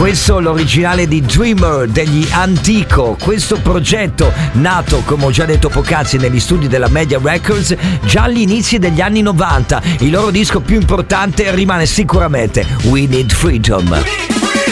Questo è l'originale di Dreamer degli Antico. Questo progetto nato, come ho già detto poc'anzi, negli studi della Media Records già agli inizi degli anni 90. Il loro disco più importante rimane sicuramente We Need Freedom.